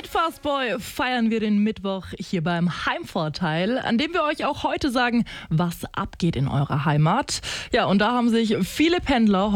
Mit Fastboy feiern wir den Mittwoch hier beim Heimvorteil, an dem wir euch auch heute sagen, was abgeht in eurer Heimat. Ja, und da haben sich viele Pendler